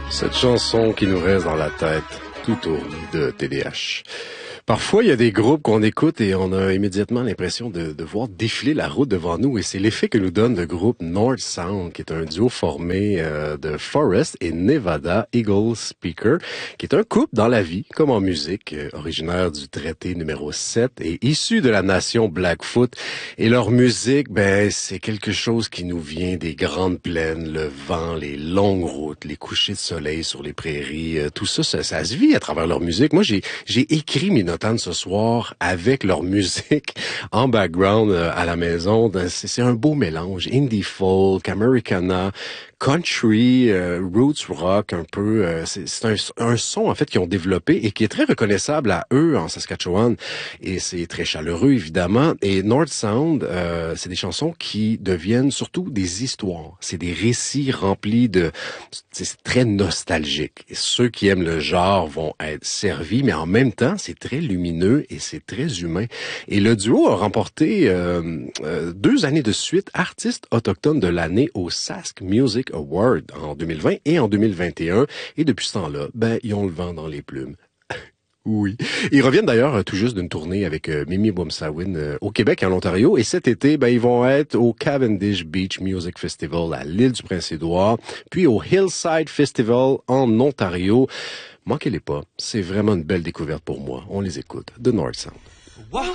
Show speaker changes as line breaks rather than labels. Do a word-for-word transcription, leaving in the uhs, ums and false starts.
Cette chanson qui nous reste dans la tête tout au long de T D H. Parfois, il y a des groupes qu'on écoute et on a immédiatement l'impression de, de voir défiler la route devant nous. Et c'est l'effet que nous donne le groupe North Sound, qui est un duo formé euh, de Forest et Nevada Eagle Speaker, qui est un couple dans la vie, comme en musique, euh, originaire du traité numéro sept et issu de la nation Blackfoot. Et leur musique, ben, c'est quelque chose qui nous vient des grandes plaines, le vent, les longues routes, les couchers de soleil sur les prairies. Euh, tout ça, ça, ça se vit à travers leur musique. Moi, j'ai, j'ai écrit mes notes ce soir avec leur musique en background euh, à la maison. C'est, c'est un beau mélange. Indie folk, Americana, country, euh, roots rock un peu. Euh, c'est c'est un, un son en fait qu'ils ont développé et qui est très reconnaissable à eux en Saskatchewan. Et c'est très chaleureux évidemment. Et North Sound, euh, c'est des chansons qui deviennent surtout des histoires. C'est des récits remplis de... C'est très nostalgique. Et ceux qui aiment le genre vont être servis, mais en même temps, c'est très lumineux et c'est très humain. Et le duo a remporté euh, euh, deux années de suite artiste autochtone de l'année au Sask Music Award en deux mille vingt et en deux mille vingt et un. Et depuis ce temps-là, ben ils ont le vent dans les plumes. Oui. Ils reviennent d'ailleurs tout juste d'une tournée avec euh, Mimi Wamsawin euh, au Québec et en Ontario. Et cet été, ben ils vont être au Cavendish Beach Music Festival à l'île du Prince-Édouard, puis au Hillside Festival en Ontario. Manquez-les pas. C'est vraiment une belle découverte pour moi. On les écoute. The North Sound. Wow.